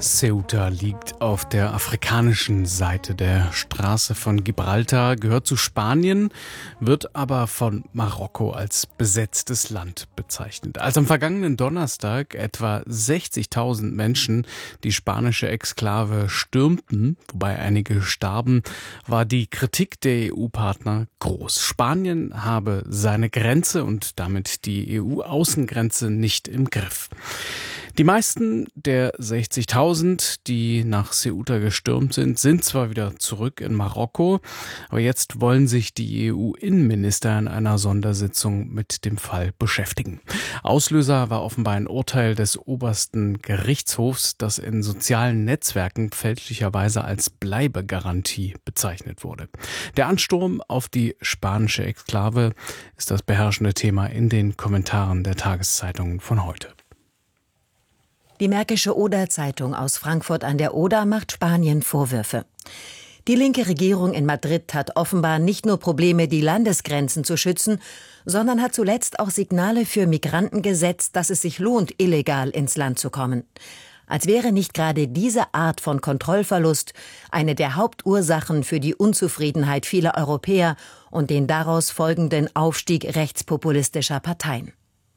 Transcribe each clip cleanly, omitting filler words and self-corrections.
Ceuta liegt auf der afrikanischen Seite der Straße von Gibraltar, gehört zu Spanien, wird aber von Marokko als besetztes Land bezeichnet. Als am vergangenen Donnerstag etwa 60.000 Menschen die spanische Exklave stürmten, wobei einige starben, war die Kritik der EU-Partner groß. Spanien habe seine Grenze und damit die EU-Außengrenze nicht im Griff. Die meisten der 60.000, die nach Ceuta gestürmt sind, sind zwar wieder zurück in Marokko, aber jetzt wollen sich die EU-Innenminister in einer Sondersitzung mit dem Fall beschäftigen. Auslöser war offenbar ein Urteil des obersten Gerichtshofs, das in sozialen Netzwerken fälschlicherweise als Bleibegarantie bezeichnet wurde. Der Ansturm auf die spanische Exklave ist das beherrschende Thema in den Kommentaren der Tageszeitungen von heute. Die Märkische Oder-Zeitung aus Frankfurt an der Oder macht Spanien Vorwürfe. Die linke Regierung in Madrid hat offenbar nicht nur Probleme, die Landesgrenzen zu schützen, sondern hat zuletzt auch Signale für Migranten gesetzt, dass es sich lohnt, illegal ins Land zu kommen. Als wäre nicht gerade diese Art von Kontrollverlust eine der Hauptursachen für die Unzufriedenheit vieler Europäer und den daraus folgenden Aufstieg rechtspopulistischer Parteien.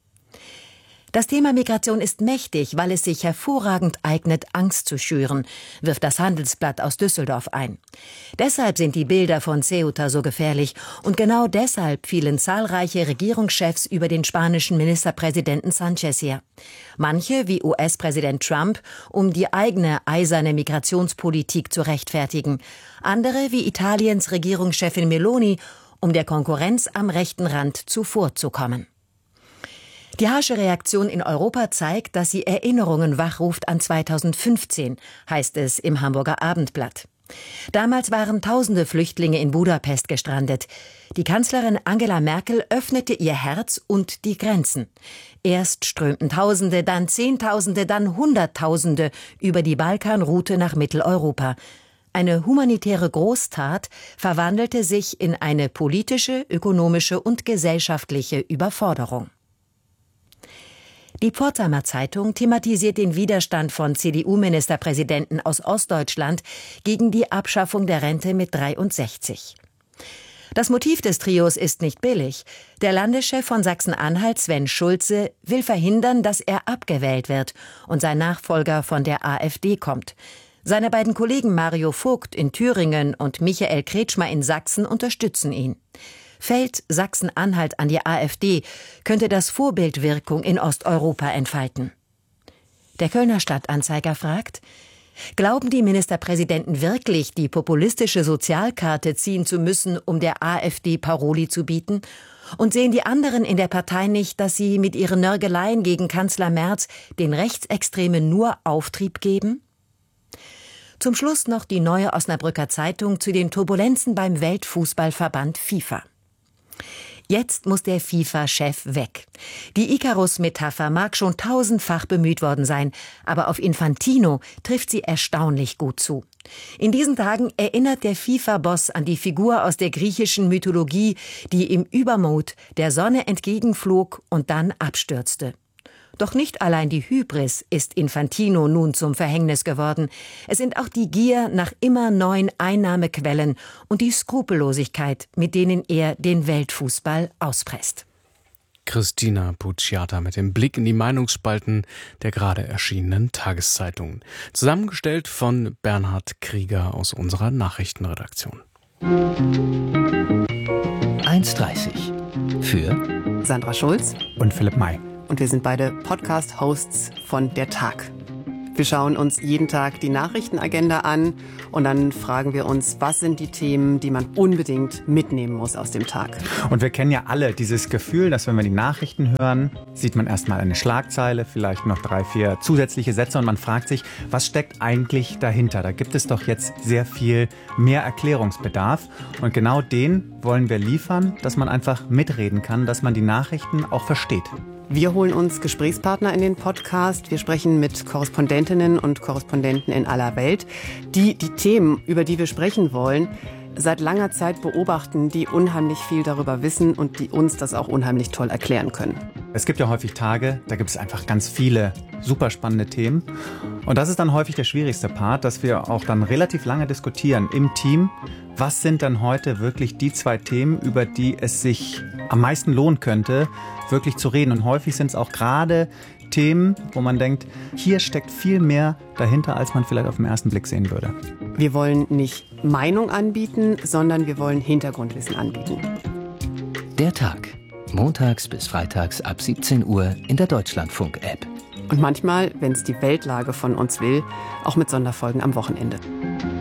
Das Thema Migration ist mächtig, weil es sich hervorragend eignet, Angst zu schüren, wirft das Handelsblatt aus Düsseldorf ein. Deshalb sind die Bilder von Ceuta so gefährlich und genau deshalb fielen zahlreiche Regierungschefs über den spanischen Ministerpräsidenten Sánchez her. Manche, wie US-Präsident Trump, um die eigene eiserne Migrationspolitik zu rechtfertigen. Andere, wie Italiens Regierungschefin Meloni, um der Konkurrenz am rechten Rand zuvorzukommen. Die harsche Reaktion in Europa zeigt, dass sie Erinnerungen wachruft an 2015, heißt es im Hamburger Abendblatt. Damals waren tausende Flüchtlinge in Budapest gestrandet. Die Kanzlerin Angela Merkel öffnete ihr Herz und die Grenzen. Erst strömten Tausende, dann Zehntausende, dann Hunderttausende über die Balkanroute nach Mitteleuropa. Eine humanitäre Großtat verwandelte sich in eine politische, ökonomische und gesellschaftliche Überforderung. Die Pforzheimer Zeitung thematisiert den Widerstand von CDU-Ministerpräsidenten aus Ostdeutschland gegen die Abschaffung der Rente mit 63. Das Motiv des Trios ist nicht billig. Der Landeschef von Sachsen-Anhalt, Sven Schulze, will verhindern, dass er abgewählt wird und sein Nachfolger von der AfD kommt. Seine beiden Kollegen Mario Vogt in Thüringen und Michael Kretschmer in Sachsen unterstützen ihn. Fällt Sachsen-Anhalt an die AfD, könnte das Vorbildwirkung in Osteuropa entfalten. Der Kölner Stadtanzeiger fragt: Glauben die Ministerpräsidenten wirklich, die populistische Sozialkarte ziehen zu müssen, um der AfD Paroli zu bieten? Und sehen die anderen in der Partei nicht, dass sie mit ihren Nörgeleien gegen Kanzler Merz den Rechtsextremen nur Auftrieb geben? Zum Schluss noch die Neue Osnabrücker Zeitung zu den Turbulenzen beim Weltfußballverband FIFA. Jetzt muss der FIFA-Chef weg. Die Icarus-Metapher mag schon tausendfach bemüht worden sein, aber auf Infantino trifft sie erstaunlich gut zu. In diesen Tagen erinnert der FIFA-Boss an die Figur aus der griechischen Mythologie, die im Übermut der Sonne entgegenflog und dann abstürzte. Doch nicht allein die Hybris ist Infantino nun zum Verhängnis geworden. Es sind auch die Gier nach immer neuen Einnahmequellen und die Skrupellosigkeit, mit denen er den Weltfußball auspresst. Christina Pucciata mit dem Blick in die Meinungsspalten der gerade erschienenen Tageszeitungen. Zusammengestellt von Bernhard Krieger aus unserer Nachrichtenredaktion. 1,30 für Sandra Schulz und Philipp May. Und wir sind beide Podcast-Hosts von Der Tag. Wir schauen uns jeden Tag die Nachrichtenagenda an und dann fragen wir uns, was sind die Themen, die man unbedingt mitnehmen muss aus dem Tag. Und wir kennen ja alle dieses Gefühl, dass wenn wir die Nachrichten hören, sieht man erstmal eine Schlagzeile, vielleicht noch 3, 4 zusätzliche Sätze und man fragt sich, was steckt eigentlich dahinter? Da gibt es doch jetzt sehr viel mehr Erklärungsbedarf und genau den wollen wir liefern, dass man einfach mitreden kann, dass man die Nachrichten auch versteht. Wir holen uns Gesprächspartner in den Podcast. Wir sprechen mit Korrespondentinnen und Korrespondenten in aller Welt, die die Themen, über die wir sprechen wollen, seit langer Zeit beobachten, die unheimlich viel darüber wissen und die uns das auch unheimlich toll erklären können. Es gibt ja häufig Tage, da gibt es einfach ganz viele super spannende Themen. Und das ist dann häufig der schwierigste Part, dass wir auch dann relativ lange diskutieren im Team. Was sind dann heute wirklich die 2 Themen, über die es sich am meisten lohnen könnte, wirklich zu reden? Und häufig sind es auch gerade Themen, wo man denkt, hier steckt viel mehr dahinter, als man vielleicht auf den ersten Blick sehen würde. Wir wollen nicht Meinung anbieten, sondern wir wollen Hintergrundwissen anbieten. Der Tag. Montags bis freitags ab 17 Uhr in der Deutschlandfunk-App. Und manchmal, wenn es die Weltlage von uns will, auch mit Sonderfolgen am Wochenende.